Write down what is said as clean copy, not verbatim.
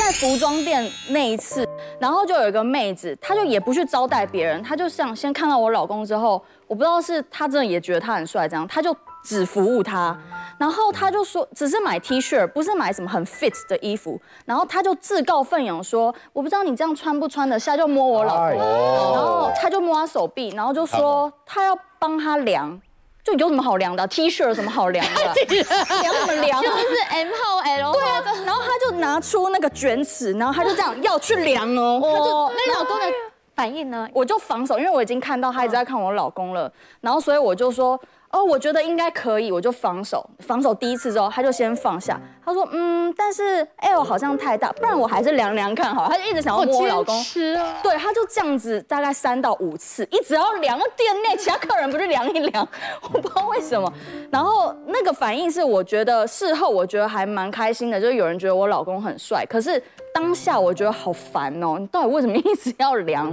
在服装店那一次，然后就有一个妹子，她就也不去招待别人，她就想先看到我老公之后，我不知道是她真的也觉得他很帅这样，她就只服务他，然后她就说只是买 T 恤，不是买什么很 fit 的衣服，然后她就自告奋勇说，我不知道你这样穿不穿得下，就摸我老公，然后她就摸他手臂，然后就说她要帮他量。就有什么好量的？T 恤有什么好量的？量什么量？ 就是 M 号 L 号。 对啊，然后他就拿出那个卷尺，然后他就这样要去量哦。他就那你老公的反应呢？ 我就防守，因为我已经看到他一直在看我老公了，然后所以我就说。哦，我觉得应该可以，我就防守第一次之后，他就先放下，他说但是 L 好像太大，不然我还是量量看好，他就一直想要摸我老公，对，他就这样子大概3到5次，一直要量，店内其他客人不是量一量，我不知道为什么，然后那个反应是我觉得事后我觉得还蛮开心的，就是有人觉得我老公很帅，可是当下我觉得好烦哦，你到底为什么一直要量？